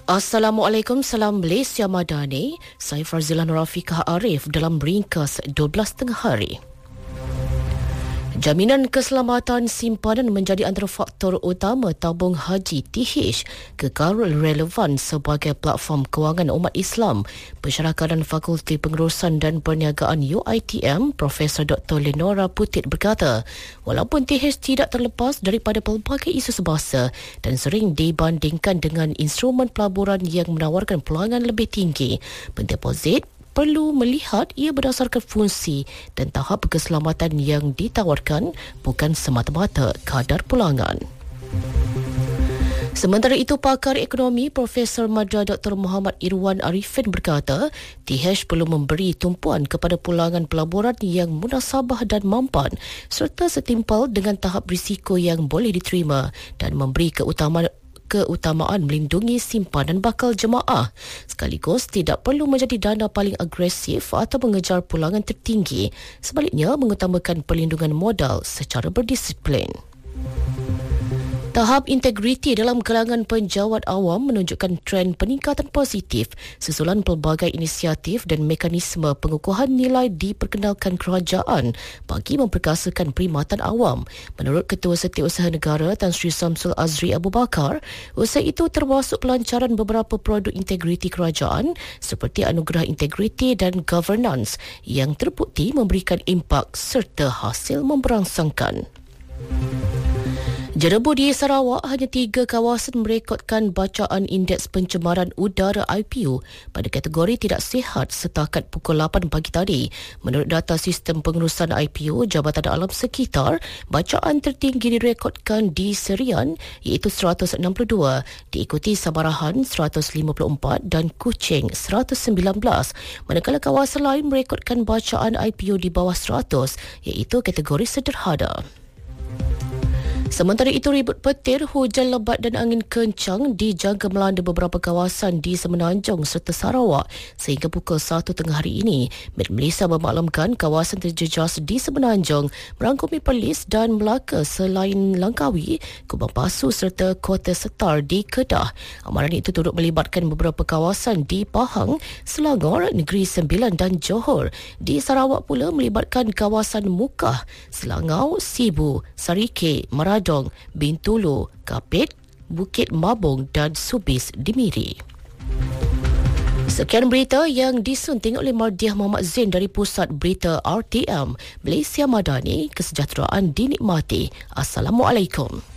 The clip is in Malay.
Assalamualaikum, salam Malaysia Madani. Saya Farzila Nurafiqah Arif dalam ringkas 12 tengah hari. Jaminan keselamatan simpanan menjadi antara faktor utama tabung haji TH kekal relevan sebagai platform kewangan umat Islam. Pensyarah Kanan Fakulti Pengurusan dan Perniagaan UiTM, Profesor Dr. Lenora Putit berkata, walaupun TH tidak terlepas daripada pelbagai isu semasa dan sering dibandingkan dengan instrumen pelaburan yang menawarkan peluangan lebih tinggi, pendeposit perlu melihat ia berdasarkan fungsi dan tahap keselamatan yang ditawarkan, bukan semata-mata kadar pulangan. Sementara itu, pakar ekonomi Profesor Madra Dr. Muhammad Irwan Arifin berkata, TH perlu memberi tumpuan kepada pulangan pelaburan yang munasabah dan mampan serta setimpal dengan tahap risiko yang boleh diterima dan memberi keutamaan melindungi simpanan bakal jemaah. Sekaligus tidak perlu menjadi dana paling agresif atau mengejar pulangan tertinggi. Sebaliknya, mengutamakan perlindungan modal secara berdisiplin. Tahap integriti dalam kalangan penjawat awam menunjukkan tren peningkatan positif susulan pelbagai inisiatif dan mekanisme pengukuhan nilai diperkenalkan kerajaan bagi memperkasakan perkhidmatan awam. Menurut Ketua Setiausaha Negara Tan Sri Samsul Azri Abu Bakar, usaha itu termasuk pelancaran beberapa produk integriti kerajaan seperti anugerah integriti dan governance yang terbukti memberikan impak serta hasil memberangsangkan. Jerebu di Sarawak, hanya 3 kawasan merekodkan bacaan Indeks Pencemaran Udara IPU pada kategori tidak sihat setakat pukul 8 pagi tadi. Menurut data sistem pengurusan IPU, Jabatan Alam Sekitar, bacaan tertinggi direkodkan di Serian iaitu 162, diikuti Sabarahan 154 dan Kuching 119. Manakala kawasan lain merekodkan bacaan IPU di bawah 100 iaitu kategori sederhana. Sementara itu, ribut petir, hujan lebat dan angin kencang dijangka melanda beberapa kawasan di Semenanjung serta Sarawak sehingga pukul 1 tengah hari ini. Met Malaysia memaklumkan kawasan terjejas di Semenanjung merangkumi Perlis dan Melaka selain Langkawi, Kubang Pasu serta Kota Setar di Kedah. Amaran itu turut melibatkan beberapa kawasan di Pahang, Selangor, Negeri Sembilan dan Johor. Di Sarawak pula melibatkan kawasan Mukah, Selangau, Sibu, Sarike, Maradong, Bintulu, Kapit, Bukit Mabung dan Subis di Miri. Sekian berita yang disunting oleh Mardiah Muhammad Zain dari Pusat Berita RTM. Malaysia Madani, kesejahteraan dinikmati. Assalamualaikum.